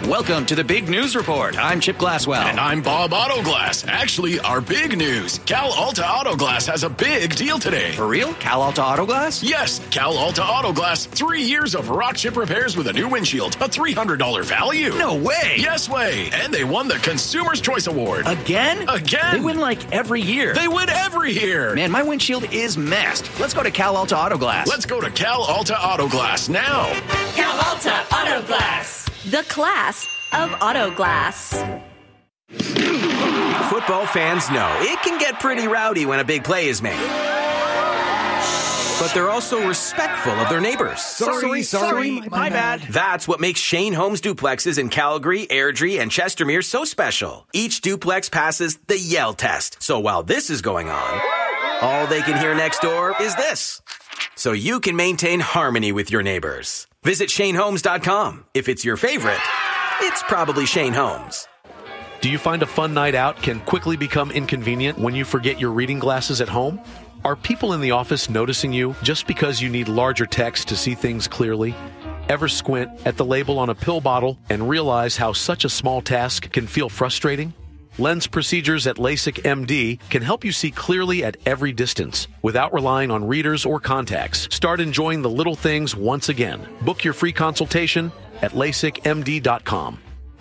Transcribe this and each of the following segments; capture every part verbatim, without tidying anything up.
Welcome to the Big News Report. I'm Chip Glasswell. And I'm Bob Autoglass. Actually, our big news. Cal Alta Autoglass has a big deal today. For real? Cal Alta Autoglass? Yes, Cal Alta Autoglass. Three years of rock chip repairs with a new windshield. A three hundred dollars value. No way. Yes way. And they won the Consumer's Choice Award. Again? Again. They win like every year. They win every year. Man, my windshield is messed. Let's go to Cal Alta Autoglass. Let's go to Cal Alta Autoglass now. Cal Alta Autoglass. The class of auto glass. Football fans know it can get pretty rowdy when a big play is made. But they're also respectful of their neighbors. Sorry, sorry, sorry my, my bad. That's what makes Shane Homes duplexes in Calgary, Airdrie, and Chestermere so special. Each duplex passes the Yell test. So while this is going on, all they can hear next door is this. So you can maintain harmony with your neighbors. Visit Shane Homes dot com. If it's your favorite, it's probably Shane Homes. Do you find a fun night out can quickly become inconvenient when you forget your reading glasses at home? Are people in the office noticing you just because you need larger text to see things clearly? Ever squint at the label on a pill bottle and realize how such a small task can feel frustrating? Lens procedures at LASIK M D can help you see clearly at every distance without relying on readers or contacts. Start enjoying the little things once again. Book your free consultation at LASIK M D dot com.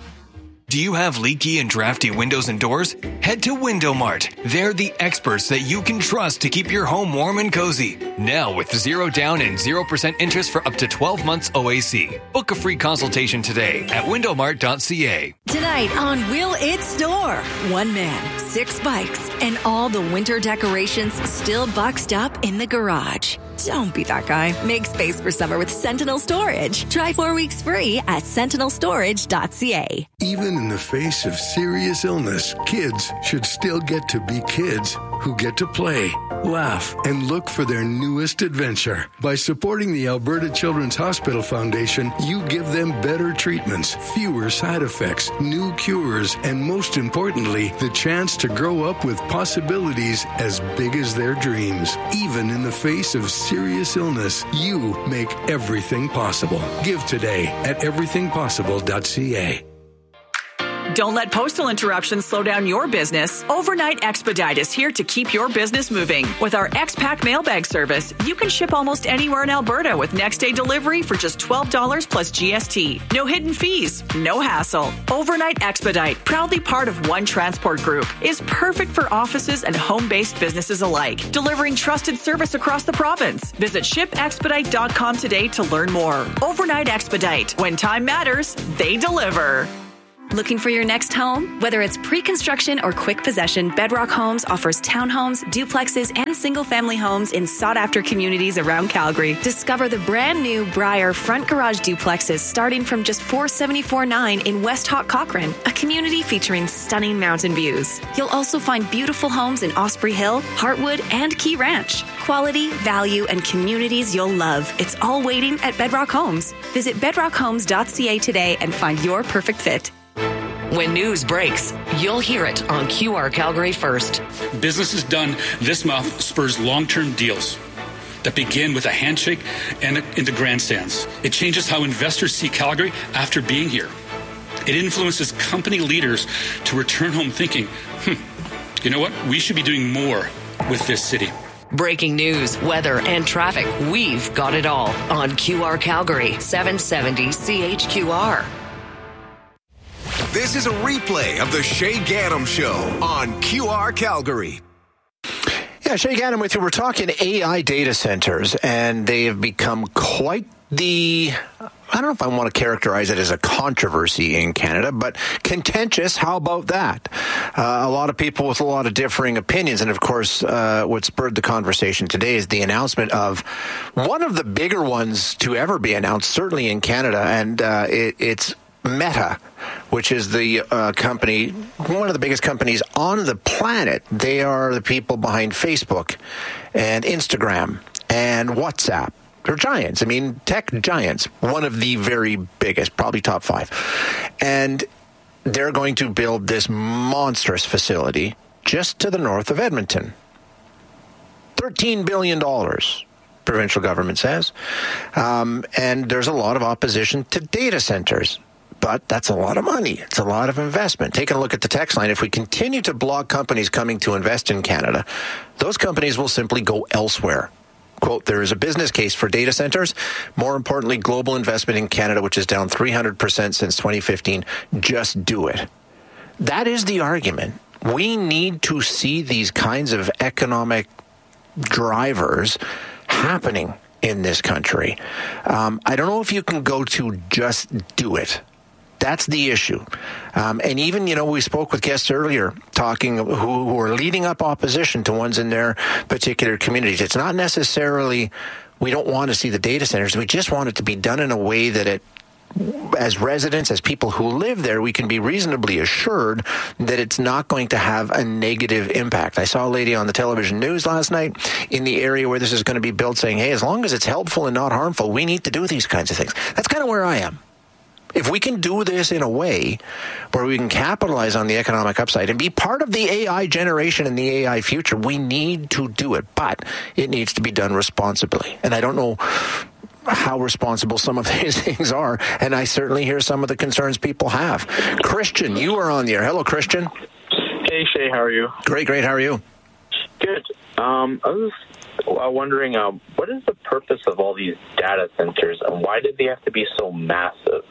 Do you have leaky and drafty windows and doors? Head to Window Mart. They're the experts that you can trust to keep your home warm and cozy. Now with zero down and zero percent interest for up to twelve months O A C. Book a free consultation today at window mart dot c a. Tonight on Will It Store. One man, six bikes, and all the winter decorations still boxed up in the garage. Don't be that guy. Make space for summer with Sentinel Storage. Try four weeks free at sentinel storage dot c a. Even in the face of serious illness, kids should still get to be kids who get to play, laugh, and look for their newest adventure. By supporting the Alberta Children's Hospital Foundation, you give them better treatments, fewer side effects, new cures, and most importantly, the chance to grow up with possibilities as big as their dreams. Even in the face of serious illness, you make everything possible. Give today at everything possible dot c a. Don't let postal interruptions slow down your business. Overnight Expedite is here to keep your business moving. With our X-Pack mailbag service, you can ship almost anywhere in Alberta with next-day delivery for just twelve dollars plus G S T. No hidden fees, no hassle. Overnight Expedite, proudly part of One Transport Group, is perfect for offices and home-based businesses alike, delivering trusted service across the province. Visit ship expedite dot com today to learn more. Overnight Expedite. When time matters, they deliver. Looking for your next home? Whether it's pre-construction or quick possession, Bedrock Homes offers townhomes, duplexes, and single-family homes in sought-after communities around Calgary. Discover the brand new Briar front garage duplexes starting from just four hundred seventy-four dollars and ninety cents in West Hawk Cochrane, a community featuring stunning mountain views. You'll also find beautiful homes in Osprey Hill, Heartwood, and Key Ranch. Quality, value, and communities you'll love. It's all waiting at Bedrock Homes. Visit bedrock homes dot c a today and find your perfect fit. When news breaks, you'll hear it on Q R Calgary First. Businesses done this month spurs long-term deals that begin with a handshake and into grandstands. It changes how investors see Calgary after being here. It influences company leaders to return home thinking, hmm, you know what? We should be doing more with this city. Breaking news, weather, and traffic. We've got it all on Q R Calgary, seven seventy C H Q R. This is a replay of the Shay Gaddam Show on Q R Calgary. Yeah, Shay Gaddam with you. We're talking A I data centers, and they have become quite the, I don't know if I want to characterize it as a controversy in Canada, but contentious. How about that? Uh, a lot of people with a lot of differing opinions. And of course, uh, what spurred the conversation today is the announcement of one of the bigger ones to ever be announced, certainly in Canada. And uh, it, it's Meta, which is the uh, company, one of the biggest companies on the planet. They are the people behind Facebook and Instagram and WhatsApp. They're giants. I mean, tech giants. One of the very biggest, probably top five. And they're going to build this monstrous facility just to the north of Edmonton. thirteen billion dollars, provincial government says. Um, and there's a lot of opposition to data centers. But that's a lot of money. It's a lot of investment. Taking a look at the text line, if we continue to block companies coming to invest in Canada, those companies will simply go elsewhere. Quote, there is a business case for data centers. More importantly, global investment in Canada, which is down three hundred percent since twenty fifteen. Just do it. That is the argument. We need to see these kinds of economic drivers happening in this country. Um, I don't know if you can go to just do it. That's the issue. Um, and even, you know, we spoke with guests earlier talking who, who are leading up opposition to ones in their particular communities. It's not necessarily we don't want to see the data centers. We just want it to be done in a way that it, as residents, as people who live there, we can be reasonably assured that it's not going to have a negative impact. I saw a lady on the television news last night in the area where this is going to be built saying, hey, as long as it's helpful and not harmful, we need to do these kinds of things. That's kind of where I am. If we can do this in a way where we can capitalize on the economic upside and be part of the A I generation and the A I future, we need to do it. But it needs to be done responsibly. And I don't know how responsible some of these things are. And I certainly hear some of the concerns people have. Christian, you are on the air. Hello, Christian. Hey, Shay. How are you? Great, great. How are you? Good. Um, I was wondering, um, what is the purpose of all these data centers and why did they have to be so massive?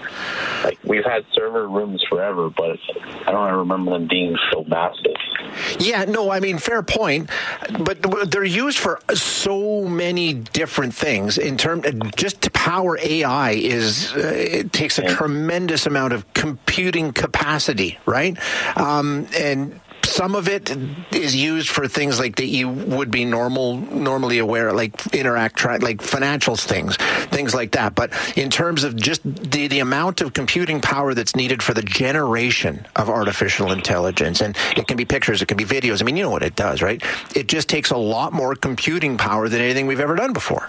Like, we've had server rooms forever, but I don't remember them being so massive. Yeah, no, I mean, fair point. But they're used for so many different things. In term, just to power A I is uh, it takes a yeah. tremendous amount of computing capacity, right? Um, and some of it is used for things like that you would be normal, normally aware, like interact, like financial things, things like that. But in terms of just the, the amount of computing power that's needed for the generation of artificial intelligence, and it can be pictures, it can be videos. I mean, you know what it does, right? It just takes a lot more computing power than anything we've ever done before.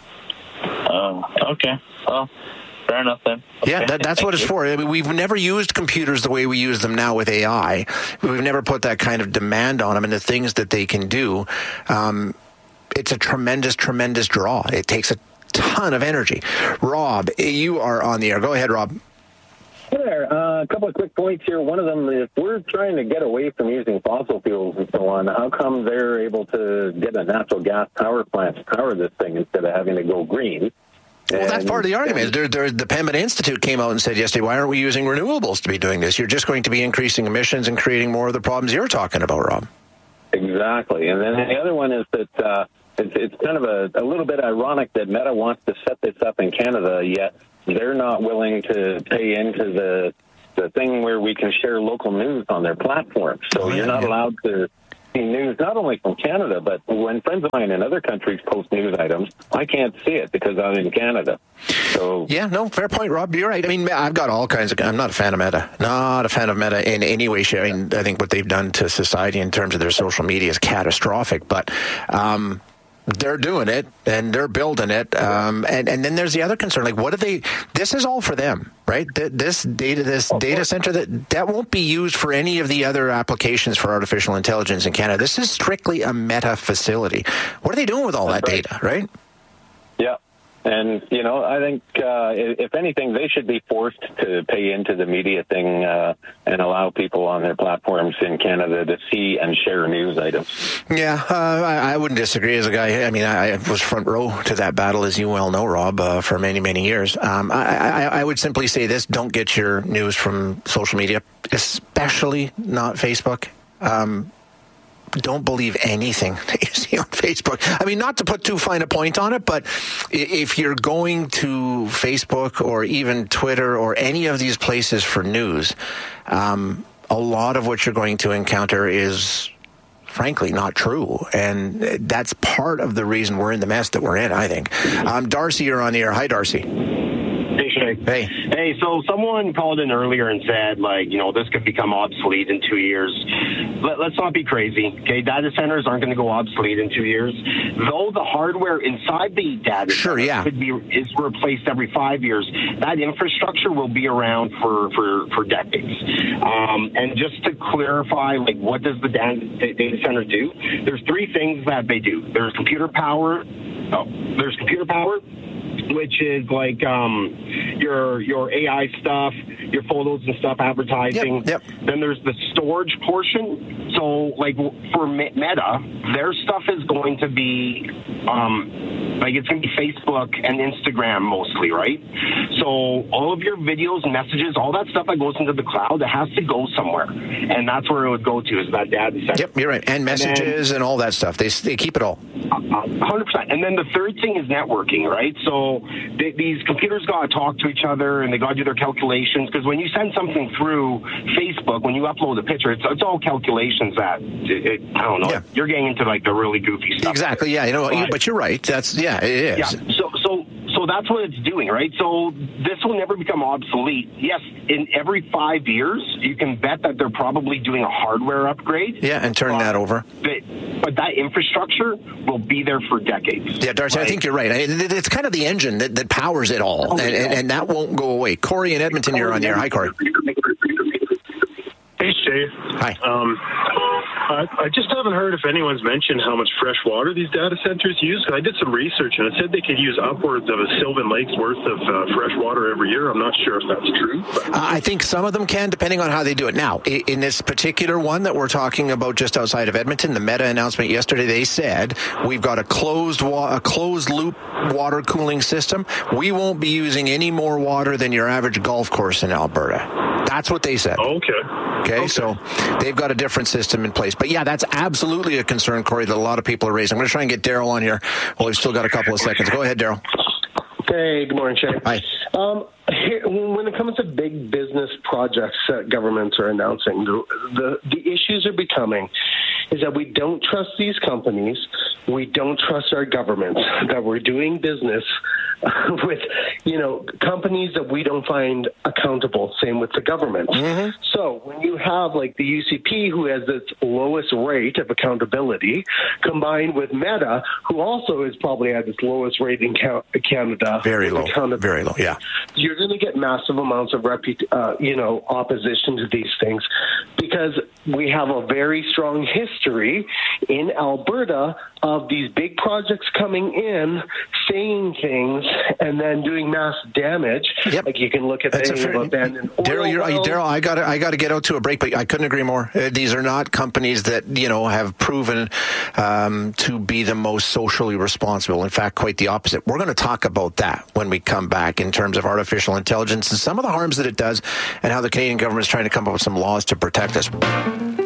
Um, okay. Well, fair enough then. Okay. Yeah, that, that's what it's for. I mean, we've never used computers the way we use them now with A I. We've never put that kind of demand on them and the things that they can do. Um, it's a tremendous, tremendous draw. It takes a ton of energy. Rob, you are on the air. Go ahead, Rob. Hey there. Uh, a couple of quick points here. One of them, if we're trying to get away from using fossil fuels and so on, how come they're able to get a natural gas power plant to power this thing instead of having to go green? Well, that's part of the argument. They're, they're, the Pembina Institute came out and said yesterday, why aren't we using renewables to be doing this? You're just going to be increasing emissions and creating more of the problems you're talking about, Rob. Exactly. And then the other one is that uh, it's, it's kind of a, a little bit ironic that Meta wants to set this up in Canada, yet they're not willing to pay into the the thing where we can share local news on their platform. So oh, yeah, you're not yeah. allowed to see news, not only from Canada, but when friends of mine in other countries post news items, I can't see it because I'm in Canada. So yeah, no, fair point, Rob. You're right. I mean, I've got all kinds of. I'm not a fan of Meta. Not a fan of Meta in any way. I mean, I think what they've done to society in terms of their social media is catastrophic. But um, they're doing it and they're building it. Um, and and then there's the other concern. Like, what do they? This is all for them, right? This data, this data center that that won't be used for any of the other applications for artificial intelligence in Canada. This is strictly a Meta facility. What are they doing with all that data, right? Yeah. And, you know, I think, uh, if anything, they should be forced to pay into the media thing uh, and allow people on their platforms in Canada to see and share news items. Yeah, uh, I, I wouldn't disagree as a guy. I mean, I, I was front row to that battle, as you well know, Rob, uh, for many, many years. Um, I, I, I would simply say this: don't get your news from social media, especially not Facebook. Um Don't believe anything that you see on Facebook. I mean, not to put too fine a point on it, but if you're going to Facebook or even Twitter or any of these places for news, um, a lot of what you're going to encounter is, frankly, not true. And that's part of the reason we're in the mess that we're in, I think. Um, Darcy, you're on the air. Hi, Darcy. Hey, Shay. Hey. Hey, so someone called in earlier and said, like, you know, this could become obsolete in two years. Let, let's not be crazy, okay? Data centers aren't going to go obsolete in two years. Though the hardware inside the data sure, center yeah. could be is replaced every five years, that infrastructure will be around for, for, for decades. Um, and just to clarify, like, what does the data, data center do? There's three things that they do. There's computer power. Oh, there's computer power. which is like um, your your A I stuff, your photos and stuff, advertising. Yep, yep. Then there's the storage portion. So, like for Meta, their stuff is going to be um, like it's going to be Facebook and Instagram mostly, right? So all of your videos, messages, all that stuff that goes into the cloud, it has to go somewhere, and that's where it would go to is that data center. Yep, you're right, and messages and, then, and all that stuff. They they keep it all. one hundred percent. And then the third thing is networking, right? So they, these computers got to talk to each other, and they got to do their calculations, because when you send something through Facebook, when you upload a picture, it's, it's all calculations that, it, it, I don't know, yeah. you're getting into like the really goofy stuff. Exactly, yeah, you know, but, but you're right. That's, yeah, it is. Yeah, so, so, so that's what it's doing, right? So this will never become obsolete. Yes, in every five years, you can bet that they're probably doing a hardware upgrade. Yeah, and turning uh, that over. But, but that infrastructure will be there for decades. Yeah, Darcy, right? I think you're right. It's kind of the engine that, that powers it all, oh, and, and, and that won't go away. Corey in Edmonton, you're on the air. Hi, Corey. Hey, Shay. Hi. Um, I, I just haven't heard if anyone's mentioned how much fresh water these data centers use. I did some research, and it said they could use upwards of a Sylvan Lake's worth of uh, fresh water every year. I'm not sure if that's true. Uh, I think some of them can, depending on how they do it. Now, in this particular one that we're talking about just outside of Edmonton, the Meta announcement yesterday, they said we've got a closed wa- a closed loop water cooling system. We won't be using any more water than your average golf course in Alberta. That's what they said. Okay. Okay, okay, so they've got a different system in place. But yeah, that's absolutely a concern, Corey, that a lot of people are raising. I'm going to try and get Daryl on here. Well, we've still got a couple of seconds. Go ahead, Daryl. Hey, good morning, Shay. Hi. Um, here, when it comes to big business projects that governments are announcing, the, the the issues are becoming is that we don't trust these companies. We don't trust our governments, that we're doing business with, you know, companies that we don't find accountable, same with the government. Mm-hmm. So when you have like the U C P, who has its lowest rate of accountability, combined with Meta, who also is probably at its lowest rate in Canada. Very low, very low, yeah. You're going to get massive amounts of, repu- uh, you know, opposition to these things, because we have a very strong history in Alberta of these big projects coming in, saying things, and then doing mass damage. Yep. Like you can look at That's the fair, abandoned Daryl, you're, wells. Daryl, I got I got to get out to a break, but I couldn't agree more. Uh, these are not companies that, you know, have proven um, to be the most socially responsible. In fact, quite the opposite. We're going to talk about that when we come back in terms of artificial intelligence and some of the harms that it does, and how the Canadian government is trying to come up with some laws to protect us.